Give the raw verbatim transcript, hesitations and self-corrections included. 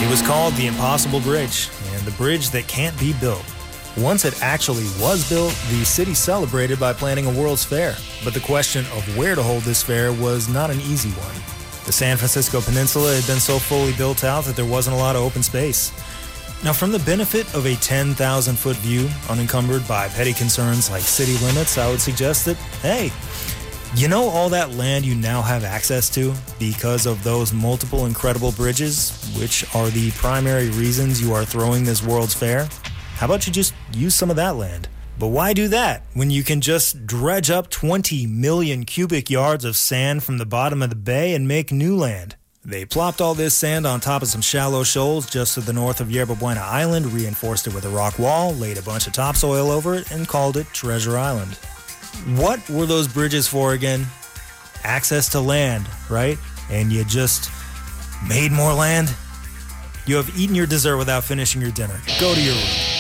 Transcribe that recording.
It was called the Impossible Bridge, and the bridge that can't be built. Once it actually was built, the city celebrated by planning a World's Fair. But the question of where to hold this fair was not an easy one. The San Francisco Peninsula had been so fully built out that there wasn't a lot of open space. Now, from the benefit of a ten thousand foot view, unencumbered by petty concerns like city limits, I would suggest that, hey, you know all that land you now have access to because of those multiple incredible bridges, which are the primary reasons you are throwing this World's Fair? How about you just use some of that land? But why do that when you can just dredge up twenty million cubic yards of sand from the bottom of the bay and make new land? They plopped all this sand on top of some shallow shoals just to the north of Yerba Buena Island, reinforced it with a rock wall, laid a bunch of topsoil over it, and called it Treasure Island. What were those bridges for again? Access to land, right? And you just made more land? You have eaten your dessert without finishing your dinner. Go to your room.